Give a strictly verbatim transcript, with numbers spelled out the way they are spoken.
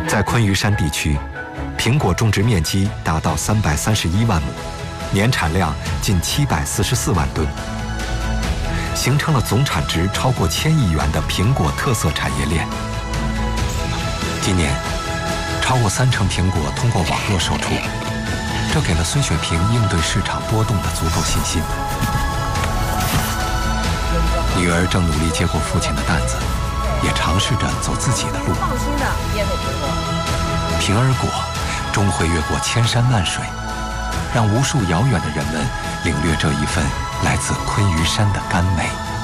在昆玉山地区，苹果种植面积达到三百三十一万亩，年产量近七百四十四万吨，形成了总产值超过千亿元的苹果特色产业链。今年，超过三成苹果通过网络售出，这给了孙雪萍应对市场波动的足够信心。女儿正努力接过父亲的担子，也尝试着走自己的路。 放心的腌口苹果， 平儿果终会越过千山万水，让无数遥远的人们领略这一份来自昆玉山的甘美。